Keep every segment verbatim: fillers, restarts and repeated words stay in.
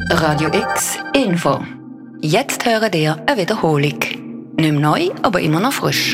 Radio X Info. Jetzt hören ihr eine Wiederholung. Nicht mehr neu, aber immer noch frisch.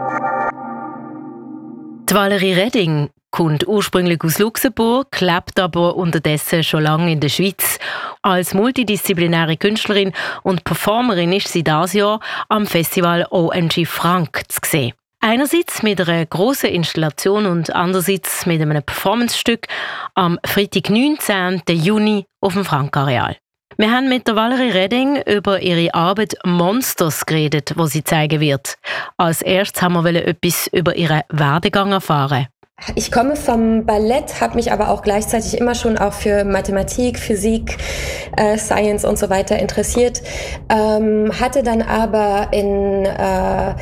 Die Valerie Redding kommt ursprünglich aus Luxemburg, lebt aber unterdessen schon lange in der Schweiz. Als multidisziplinäre Künstlerin und Performerin ist sie dieses Jahr am Festival O M G Frank zu sehen. Einerseits mit einer grossen Installation und andererseits mit einem Performancestück am Freitag, neunzehnten Juni auf dem Frank-Areal. Wir haben mit der Valerie Redding über ihre Arbeit Monsters geredet, die sie zeigen wird. Als erstes haben wir etwas über ihren Werdegang erfahren. Ich komme vom Ballett, habe mich aber auch gleichzeitig immer schon auch für Mathematik, Physik, äh, Science und so weiter interessiert. Ähm, hatte dann aber in äh,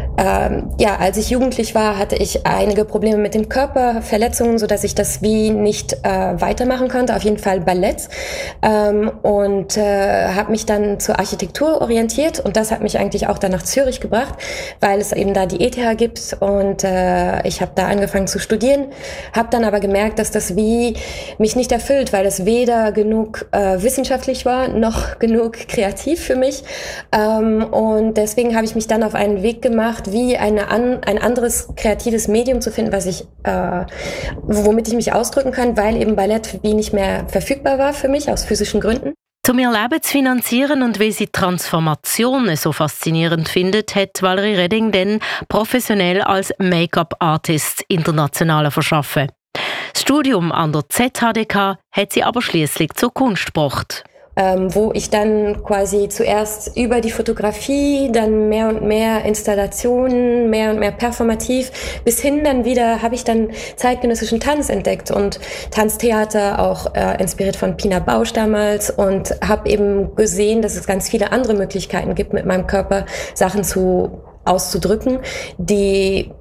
Ähm, ja, als ich jugendlich war, hatte ich einige Probleme mit dem Körper, Verletzungen, so dass ich das wie nicht äh, weitermachen konnte. Auf jeden Fall Ballett ähm, und äh, habe mich dann zur Architektur orientiert und das hat mich eigentlich auch dann nach Zürich gebracht, weil es eben da die E T H gibt und äh, ich habe da angefangen zu studieren, habe dann aber gemerkt, dass das wie mich nicht erfüllt, weil es weder genug äh, wissenschaftlich war noch genug kreativ für mich ähm, und deswegen habe ich mich dann auf einen Weg gemacht, wie eine an, ein anderes kreatives Medium zu finden, was ich, äh, womit ich mich ausdrücken kann, weil eben Ballett wie nicht mehr verfügbar war für mich aus physischen Gründen. Um ihr Leben zu finanzieren und weil sie Transformationen so faszinierend findet, hat Valerie Redding dann professionell als Make-up-Artist international verschaffen. Das Studium an der Z H D K hat sie aber schließlich zur Kunst gebracht. Ähm, wo ich dann quasi zuerst über die Fotografie, dann mehr und mehr Installationen, mehr und mehr performativ, bis hin dann wieder habe ich dann zeitgenössischen Tanz entdeckt und Tanztheater, auch äh, inspiriert von Pina Bausch damals und habe eben gesehen, dass es ganz viele andere Möglichkeiten gibt, mit meinem Körper Sachen zu auszudrücken, die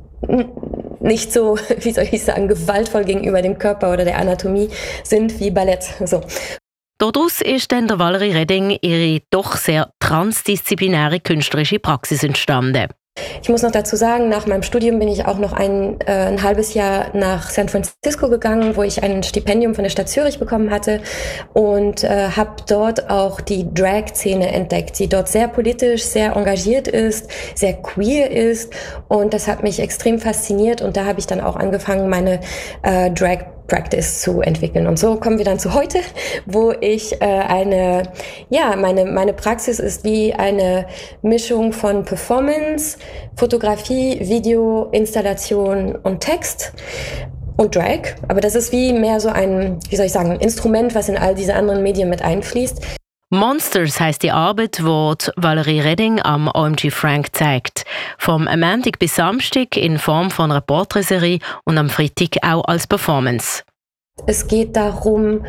nicht so, wie soll ich sagen, gewaltvoll gegenüber dem Körper oder der Anatomie sind wie Ballett. So. Daraus ist dann der Valerie Redding ihre doch sehr transdisziplinäre künstlerische Praxis entstanden. Ich muss noch dazu sagen, nach meinem Studium bin ich auch noch ein, äh, ein halbes Jahr nach San Francisco gegangen, wo ich ein Stipendium von der Stadt Zürich bekommen hatte und äh, habe dort auch die Drag-Szene entdeckt, die dort sehr politisch, sehr engagiert ist, sehr queer ist und das hat mich extrem fasziniert und da habe ich dann auch angefangen, meine äh, Drag Practice zu entwickeln. Und so kommen wir dann zu heute, wo ich äh, eine, ja, meine, meine Praxis ist wie eine Mischung von Performance, Fotografie, Video, Installation und Text und Drag. Aber das ist wie mehr so ein, wie soll ich sagen, ein Instrument, was in all diese anderen Medien mit einfließt. Monsters heisst die Arbeit, die Valerie Redding am O M G Frank zeigt. Vom Montag bis Samstag in Form von einer Porträtserie und am Freitag auch als Performance. Es geht darum,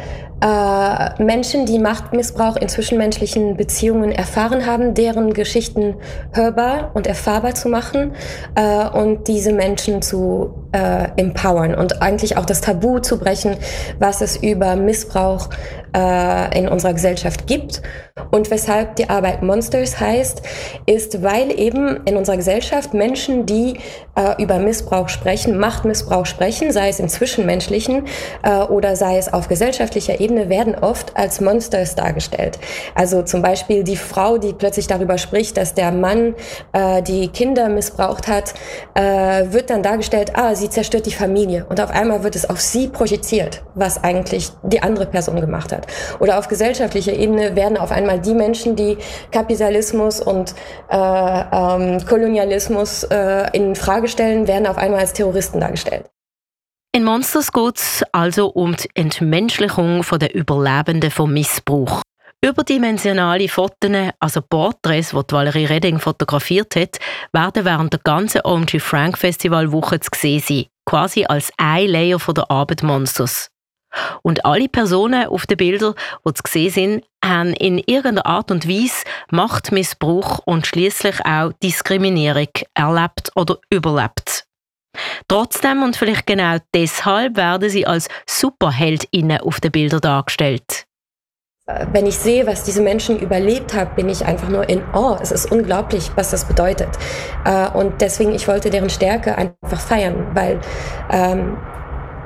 äh, Menschen, die Machtmissbrauch in zwischenmenschlichen Beziehungen erfahren haben, deren Geschichten hörbar und erfahrbar zu machen äh, und diese Menschen zu äh, empowern und eigentlich auch das Tabu zu brechen, was es über Missbrauch äh, in unserer Gesellschaft gibt. Und weshalb die Arbeit Monsters heißt, ist, weil eben in unserer Gesellschaft Menschen, die äh, über Missbrauch sprechen, Machtmissbrauch sprechen, sei es im Zwischenmenschlichen äh, oder sei es auf gesellschaftlicher Ebene, werden oft als Monsters dargestellt. Also zum Beispiel die Frau, die plötzlich darüber spricht, dass der Mann äh, die Kinder missbraucht hat, äh, wird dann dargestellt, ah, sie zerstört die Familie. Und auf einmal wird es auf sie projiziert, was eigentlich die andere Person gemacht hat. Oder auf gesellschaftlicher Ebene werden auf einmal die Menschen, die Kapitalismus und äh, ähm, Kolonialismus äh, in Frage stellen, werden auf einmal als Terroristen dargestellt. In Monsters geht es also um die Entmenschlichung der Überlebenden vom Missbrauch. Überdimensionale Fotos, also Porträts, die Valerie Redding fotografiert hat, werden während der ganzen O M G Frank Festival Woche zu sehen sein, quasi als ein Layer von der Arbeit Monsters. Und alle Personen auf den Bildern, die zu sehen sind, haben in irgendeiner Art und Weise Machtmissbrauch und schließlich auch Diskriminierung erlebt oder überlebt. Trotzdem und vielleicht genau deshalb werden sie als Superheldinnen auf den Bildern dargestellt. Wenn ich sehe, was diese Menschen überlebt haben, bin ich einfach nur in Awe. Es ist unglaublich, was das bedeutet. Und deswegen, ich wollte deren Stärke einfach feiern, weil ähm,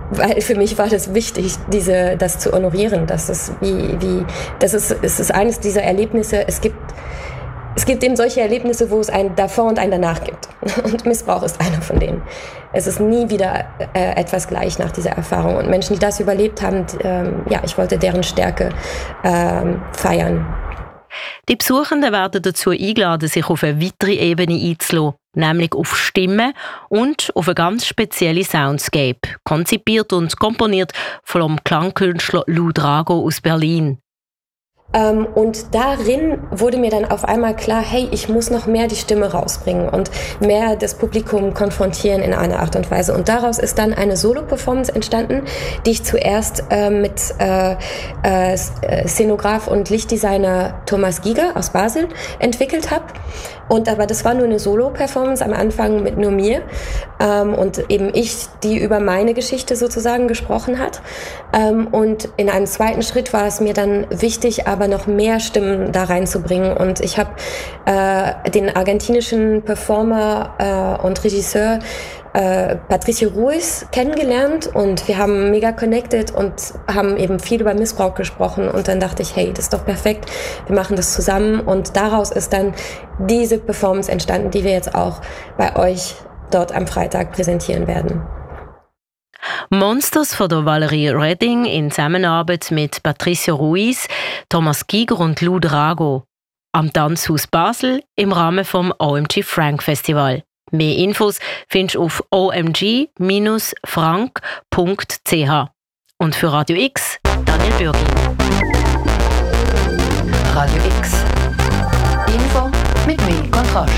weil für mich war das wichtig, diese, das zu honorieren. Das ist wie, wie, das ist, es ist eines dieser Erlebnisse. Es gibt, es gibt eben solche Erlebnisse, wo es ein davor und ein danach gibt. Und Missbrauch ist einer von denen. Es ist nie wieder äh, etwas gleich nach dieser Erfahrung. Und Menschen, die das überlebt haben, ähm, ja, ich wollte deren Stärke ähm, feiern. Die Besuchenden werden dazu eingeladen, sich auf eine weitere Ebene einzulassen, nämlich auf Stimmen und auf eine ganz spezielle Soundscape, konzipiert und komponiert vom Klangkünstler Lou Drago aus Berlin. Ähm, und darin wurde mir dann auf einmal klar, hey, ich muss noch mehr die Stimme rausbringen und mehr das Publikum konfrontieren in einer Art und Weise. Und daraus ist dann eine Solo-Performance entstanden, die ich zuerst äh, mit äh, äh, Szenograf und Lichtdesigner Thomas Giger aus Basel entwickelt habe. Und aber das war nur eine Solo-Performance am Anfang mit nur mir ähm, und eben ich, die über meine Geschichte sozusagen gesprochen hat. Ähm, und in einem zweiten Schritt war es mir dann wichtig, aber noch mehr Stimmen da reinzubringen. Und ich habe äh, den argentinischen Performer äh, und Regisseur äh, Patricio Ruiz kennengelernt und wir haben mega connected und haben eben viel über Missbrauch gesprochen. Und dann dachte ich, hey, das ist doch perfekt, wir machen das zusammen. Und daraus ist dann diese Performance entstanden, die wir jetzt auch bei euch dort am Freitag präsentieren werden. Monsters von der Valerie Redding in Zusammenarbeit mit Patricio Ruiz, Thomas Giger und Lou Drago am Tanzhaus Basel im Rahmen vom O M G Frank Festival. Mehr Infos findest du auf o m g dash frank punkt c h. Und für Radio X, Daniel Bürgi. Radio X. Info mit mehr Kontrast.